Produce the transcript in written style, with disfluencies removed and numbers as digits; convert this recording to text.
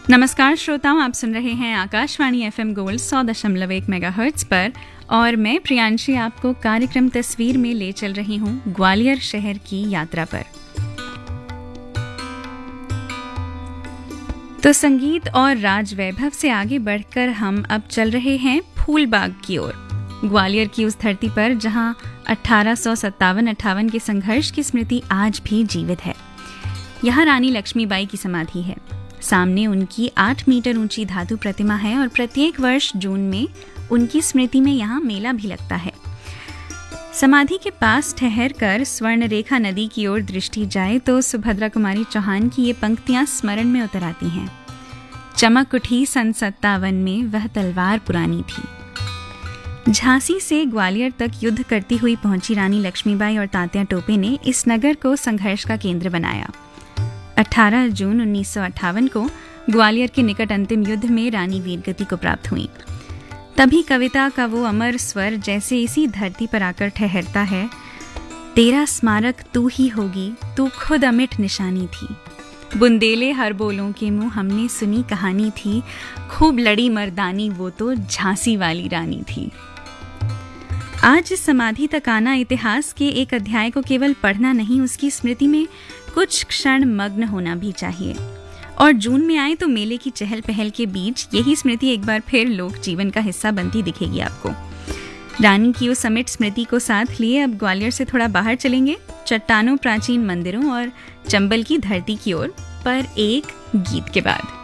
नमस्कार श्रोताओं, आप सुन रहे हैं आकाशवाणी एफएम गोल्ड 100.1 मेगाहर्ट्ज पर और मैं प्रियांशी आपको कार्यक्रम तस्वीर में ले चल रही हूँ ग्वालियर शहर की यात्रा पर। तो संगीत और राज वैभव से आगे बढ़कर हम अब चल रहे हैं फूलबाग की ओर, ग्वालियर की उस धरती पर जहां 1857-58 के संघर्ष की स्मृति आज भी जीवित है। यहाँ रानी लक्ष्मीबाई की समाधि है। सामने उनकी 8 मीटर ऊंची धातु प्रतिमा है और प्रत्येक वर्ष जून में उनकी स्मृति में यहाँ मेला भी लगता है। समाधि के पास ठहरकर स्वर्णरेखा नदी की ओर दृष्टि जाए तो सुभद्रा कुमारी चौहान की ये पंक्तियां स्मरण में उतर आती हैं। चमक उठी सन 57 में वह तलवार पुरानी थी। झांसी से ग्वालियर तक युद्ध करती हुई पहुंची रानी लक्ष्मीबाई और तात्या टोपे ने इस नगर को संघर्ष का केंद्र बनाया। 18 जून 1958 को ग्वालियर के निकट अंतिम युद्ध में रानी वीरगति को प्राप्त हुई। तभी कविता का वो अमर स्वर जैसे इसी धरती पर आकर ठहरता है। तेरा स्मारक तू ही होगी, तू खुद अमिट निशानी थी। बुंदेले हर बोलों के मुंह हमने सुनी कहानी थी। खूब लड़ी मर्दानी वो तो झांसी वाली रानी थी। आज इस समाधि तक आना इतिहास के एक अध्याय को केवल पढ़ना नहीं, उसकी स्मृति में कुछ क्षण मग्न होना भी चाहिए। और जून में आए तो मेले की चहल पहल के बीच यही स्मृति एक बार फिर लोक जीवन का हिस्सा बनती दिखेगी आपको। रानी की उस अमिट स्मृति को साथ लिए अब ग्वालियर से थोड़ा बाहर चलेंगे, चट्टानों, प्राचीन मंदिरों और चंबल की धरती की ओर, पर एक गीत के बाद।